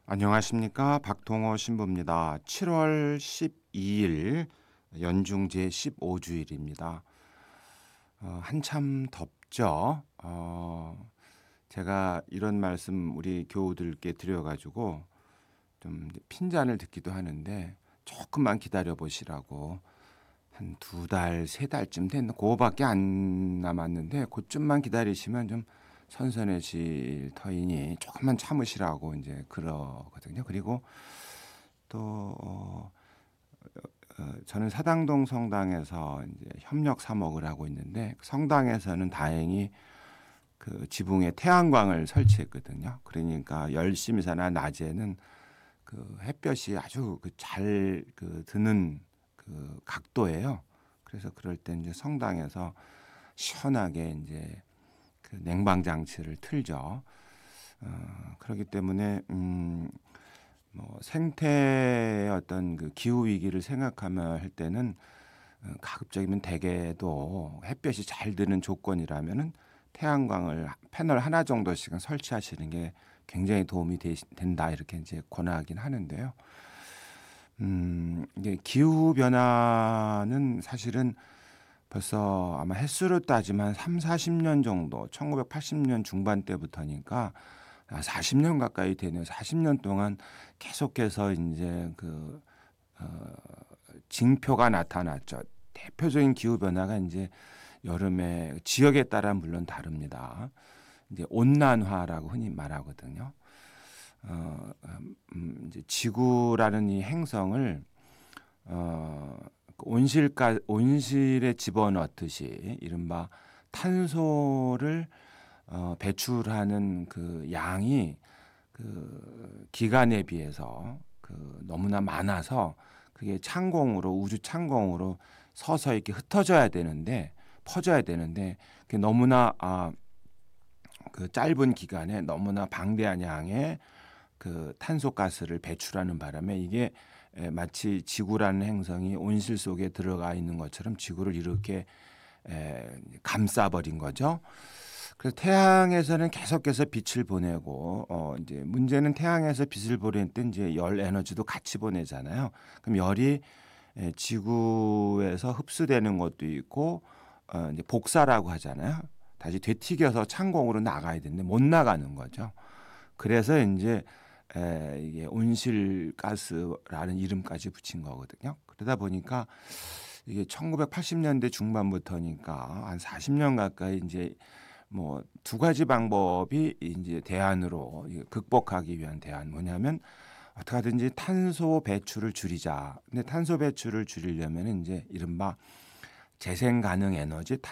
안녕하십니까. 박동호 신부입니다. 7월 12일 연중 제15주일입니다. 한참 덥죠. 제가 이런 말씀 우리 교우들께 드려가지고 좀 핀잔을 듣기도 하는데 조금만 기다려 보시라고, 한 2달, 3달쯤 됐나? 그거밖에 안 남았는데 그쯤만 기다리시면 좀 선선해질 터이니 조금만 참으시라고 이제 그러거든요. 그리고 또 저는 사당동 성당에서 이제 협력 사목을 하고 있는데, 성당에서는 다행히 그 지붕에 태양광을 설치했거든요. 그러니까 10시미사나 낮에는 그 햇볕이 아주 잘 드는 그 각도예요. 그래서 그럴 때 이제 성당에서 시원하게 이제 그 냉방 장치를 틀죠. 그렇기 때문에 뭐 생태의 어떤 그 기후 위기를 생각하며 할 때는 가급적이면 대개도 햇볕이 잘 드는 조건이라면은 태양광을 패널 하나 정도씩은 설치하시는 게 굉장히 도움이 된다, 이렇게 이제 권하긴 하는데요. 이게 기후 변화는 사실은 벌써 아마 횟수로 따지면 3-40년 정도, 1980년 중반 때부터니까 40년 가까이 되네요. 40년 동안 계속해서 이제 징표가 나타났죠. 대표적인 기후 변화가 이제 여름에 지역에 따라 물론 다릅니다. 이제 온난화라고 흔히 말하거든요. 이제 지구라는 이 행성을 온실에 집어넣듯이 이른바 탄소를 배출하는 그 양이 그 기간에 비해서 너무나 많아서 그게 우주 창공으로 서서 이렇게 흩어져야 되는데, 퍼져야 되는데, 그게 너무나 그 짧은 기간에 너무나 방대한 양의 그 탄소 가스를 배출하는 바람에 이게 마치 지구라는 행성이 온실 속에 들어가 있는 것처럼 지구를 이렇게 감싸버린 거죠. 그래서 태양에서는 계속해서 빛을 보내고, 이제 문제는 태양에서 빛을 보낼 때 이제 열 에너지도 같이 보내잖아요. 그럼 열이 지구에서 흡수되는 것도 있고, 이제 복사라고 하잖아요. 다시 되튀겨서 창공으로 나가야 되는데 못 나가는 거죠. 그래서 이제 이게 온실가스라는 이름까지 붙인 거거든요. 그러다 보니까 이게 1980년대 중반부터니까 한 40년 가까이 이제 뭐 2가지 방법이 이제 대안으로 극복하기 위한 대안, 뭐냐면 어떻게 하든지 탄소 배출을 줄이자. 근데 탄소 배출을 줄이려면 이제 이른바 재생 가능 에너지